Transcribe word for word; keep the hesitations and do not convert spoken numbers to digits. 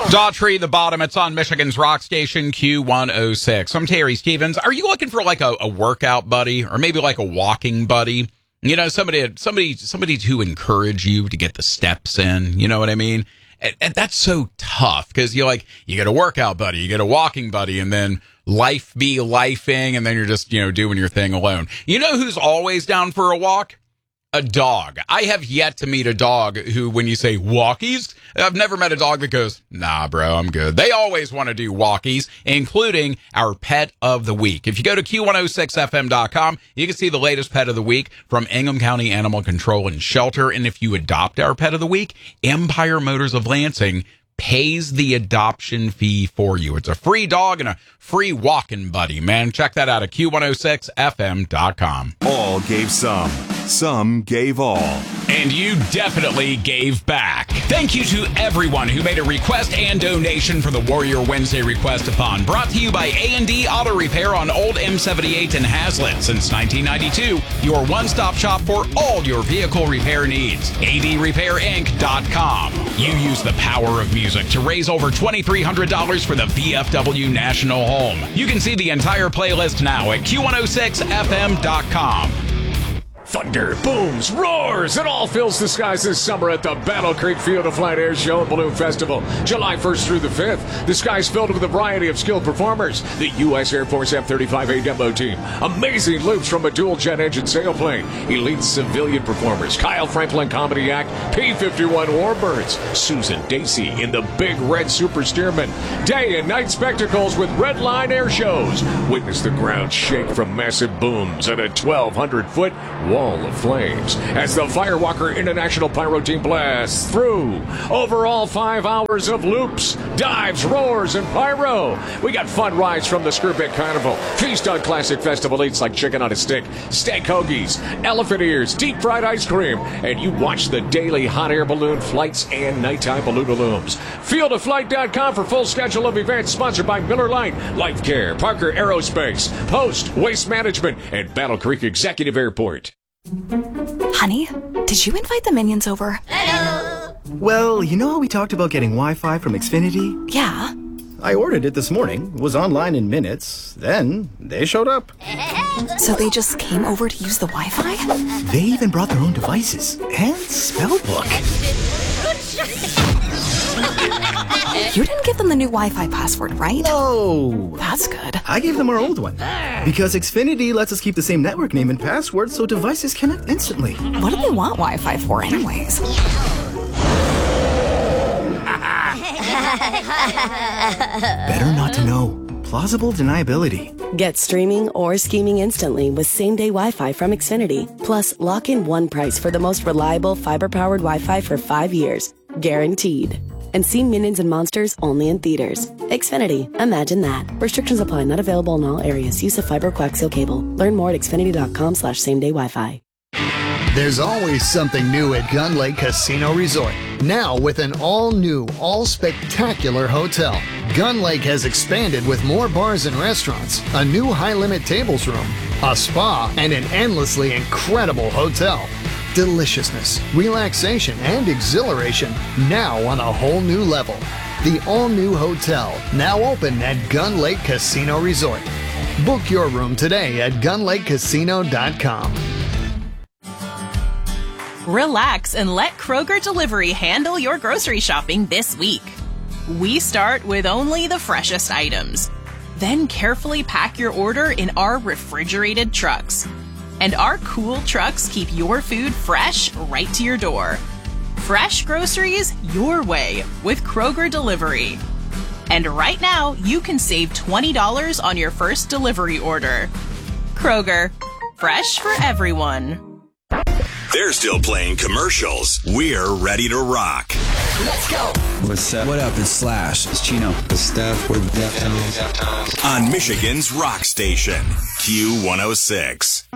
Daughtry, the bottom. It's on Michigan's rock station, Q one oh six. I'm Terry Stevens. Are you looking for like a, a workout buddy or maybe like a walking buddy? You know, somebody, somebody, somebody to encourage you to get the steps in. You know what I mean? And, and that's so tough because you're like, you get a workout buddy, you get a walking buddy, and then life be lifing, and then you're just, you know, doing your thing alone. You know who's always down for a walk? A dog. I have yet to meet a dog who, when you say walkies, I've never met a dog that goes, nah, bro, I'm good. They always want to do walkies, including our pet of the week. If you go to Q one oh six F M dot com, you can see the latest pet of the week from Ingham County Animal Control and Shelter. And if you adopt our pet of the week, Empire Motors of Lansing pays the adoption fee for you. It's a free dog and a free walking buddy, man. Check that out at Q one oh six F M dot com. All gave some. Some gave all. And you definitely gave back. Thank you to everyone who made a request and donation for the Warrior Wednesday Request-a-thon. Brought to you by A and D Auto Repair on Old M seventy-eight in Hazlet. Since nineteen ninety-two, your one-stop shop for all your vehicle repair needs. A D repair inc dot com. You use the power of music to raise over two thousand three hundred dollars for the V F W National Home. You can see the entire playlist now at Q one oh six F M dot com. Thunder booms, roars, it all fills the skies this summer at the Battle Creek Field of Flight Air Show and Balloon Festival, July first through the fifth. The sky's filled with a variety of skilled performers. The U S Air Force F thirty-five A demo team, amazing loops from a dual-jet engine sailplane, elite civilian performers, Kyle Franklin Comedy Act, P fifty-one Warbirds, Susan Dacey in the Big Red Super Steerman, day and night spectacles with Red Line Air Shows. Witness the ground shake from massive booms and a twelve hundred foot wall of flames as the Firewalker International Pyro Team blasts through over all five hours of loops, dives, roars, and pyro. We got fun rides from the Skirbeck Carnival, feast on classic festival eats like chicken on a stick, steak hoagies, elephant ears, deep fried ice cream, and you watch the daily hot air balloon flights and nighttime balloonalooms. field of flight dot com for full schedule of events sponsored by Miller Lite, Life Care, Parker Aerospace, Post, Waste Management, and Battle Creek Executive Airport. Honey, did you invite the minions over? Hello. Well, you know how we talked about getting Wi-Fi from Xfinity? Yeah. I ordered it this morning, was online in minutes, then they showed up. So they just came over to use the Wi-Fi? They even brought their own devices and spellbook. You didn't give them the new Wi-Fi password, right? No. That's good. I gave them our old one. Because Xfinity lets us keep the same network name and password so devices connect instantly. What do they want Wi-Fi for anyways? Better not to know. Plausible deniability. Get streaming or scheming instantly with same-day Wi-Fi from Xfinity. Plus, lock in one price for the most reliable fiber-powered Wi-Fi for five years. Guaranteed. And see Minions and Monsters only in theaters. Xfinity. Imagine that. Restrictions apply. Not available in all areas. Use of fiber coaxial cable. Learn more at xfinity.com slash same-day Wi-Fi. There's always something new at Gun Lake Casino Resort. Now with an all-new, all-spectacular hotel. Gun Lake has expanded with more bars and restaurants, a new high-limit tables room, a spa, and an endlessly incredible hotel. Deliciousness, relaxation, and exhilaration now on a whole new level. The all-new hotel, now open at Gun Lake Casino Resort. Book your room today at gun lake casino dot com. Relax and let Kroger Delivery handle your grocery shopping this week. We start with only the freshest items. Then carefully pack your order in our refrigerated trucks. And our cool trucks keep your food fresh right to your door. Fresh groceries your way with Kroger Delivery. And right now, you can save twenty dollars on your first delivery order. Kroger, fresh for everyone. They're still playing commercials. We're ready to rock. Let's go. What's up? What up? It's Slash. It's Chino. It's Steph. We're the Deftones. On Michigan's rock station, Q one oh six.